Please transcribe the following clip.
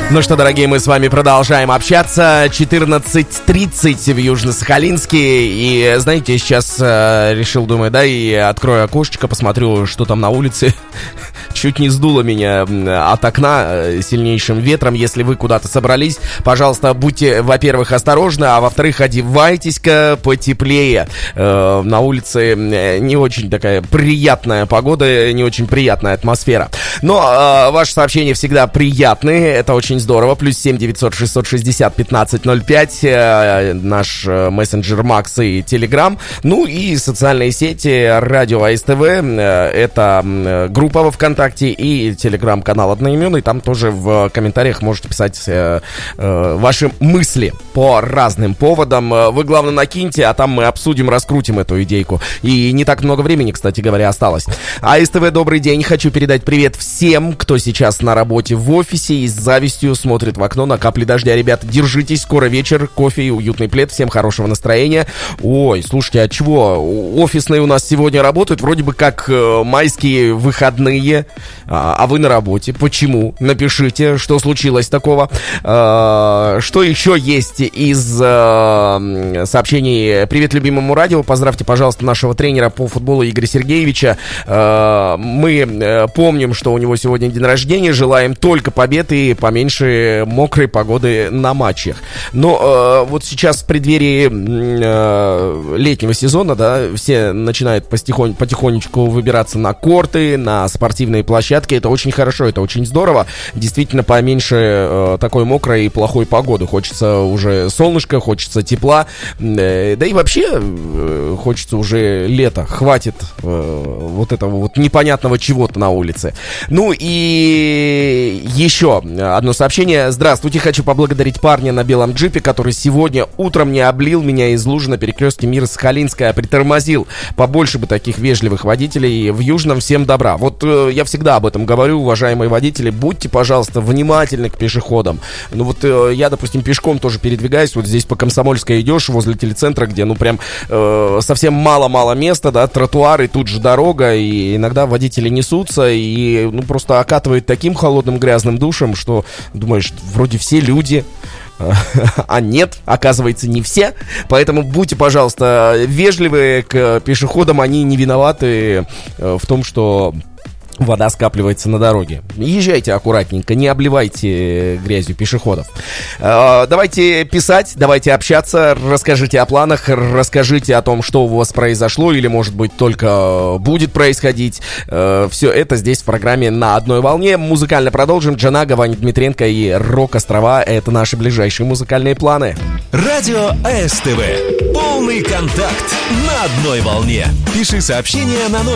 Ну что, дорогие, мы с вами продолжаем общаться. 14:30 в Южно-Сахалинске. И, знаете, сейчас решил, думаю, да, и открою окошечко, посмотрю, что там на улице. Чуть не сдуло меня от окна сильнейшим ветром. Если вы куда-то собрались, пожалуйста, будьте, во-первых, осторожны, а во-вторых, одевайтесь-ка потеплее. На улице не очень такая приятная погода, не очень приятная атмосфера. Но ваши сообщения всегда приятные, это очень здорово. Плюс 7 900 660 1505, наш мессенджер Макс и Телеграм. Ну и социальные сети Радио АСТВ, это группа во ВКонтакте и Телеграм-канал одноименный. Там тоже в комментариях можете писать ваши мысли по разным поводам. Вы, главное, накиньте, а там мы обсудим, раскрутим эту идейку. И не так много времени, кстати говоря, осталось. АСТВ, добрый день. Хочу передать привет всем, кто сейчас на работе в офисе и с завистью смотрит в окно на капли дождя. Ребята, держитесь, скоро вечер, кофе и уютный плед. Всем хорошего настроения. Ой, слушайте, а чего? Офисные у нас сегодня работают, вроде бы как майские выходные, а вы на работе. Почему? Напишите, что случилось такого. Что еще есть из сообщений? Привет любимому радио. Поздравьте, пожалуйста, нашего тренера по футболу Игоря Сергеевича. Мы помним, что у него сегодня день рождения. Желаем только побед и поменьше мокрой погоды на матчах. Но вот сейчас в преддверии летнего сезона, да, все начинают потихонечку выбираться на корты, на спортивные площадки. Это очень хорошо, это очень здорово. Действительно, поменьше такой мокрой и плохой погоды. Хочется уже солнышка, хочется тепла. Да и вообще хочется уже лета. Хватит вот этого вот непонятного чего-то на улице. Ну и еще одно сообщение. Здравствуйте, хочу поблагодарить парня на белом джипе, который сегодня утром не облил меня из лужи на перекрестке Мира Сахалинская, а притормозил. Побольше бы таких вежливых водителей в Южном. Всем добра. Вот я всегда об этом говорю, уважаемые водители. Будьте, пожалуйста, внимательны к пешеходам. Ну вот я, допустим, пешком тоже передвигаюсь. Вот здесь по Комсомольской идешь, возле телецентра, где, ну, прям совсем мало-мало места, да, тротуары, тут же дорога, и иногда водители несутся и, ну, просто окатывает таким холодным грязным душем, что думаешь, вроде все люди, а нет, оказывается, не все. Поэтому будьте, пожалуйста, вежливы к пешеходам, они не виноваты в том, что вода скапливается на дороге. Езжайте аккуратненько, не обливайте грязью пешеходов. Давайте писать, давайте общаться, расскажите о планах, расскажите о том, что у вас произошло или, может быть, только будет происходить. Все это здесь в программе «На одной волне». Музыкально продолжим. Джанага, Ваня Дмитренко и Рок-Острова — это наши ближайшие музыкальные планы. Радио АСТВ. Полный контакт на одной волне. Пиши сообщение на номер